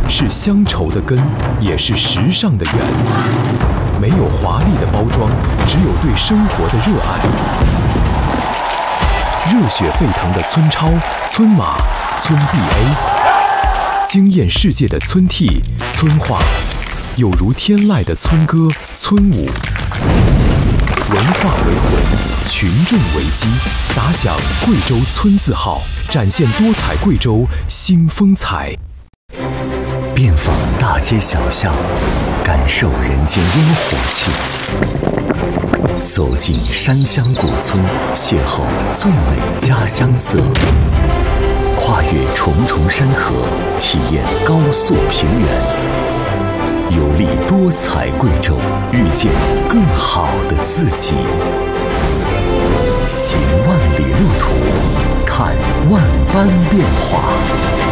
是乡愁的根，也是时尚的源。没有华丽的包装，只有对生活的热爱。热血沸腾的村超、村马、村 BA， 惊艳世界的村 T、村话，有如天籁的村歌、村舞。文化为魂，群众为基，打响贵州村字号，展现多彩贵州新风采。 遍访大街小巷，感受人间烟火气；走进山乡古村，邂逅最美家乡色；跨越重重山河，体验高速平原。游历多彩贵州，遇见更好的自己。行万里路途，看万般变化。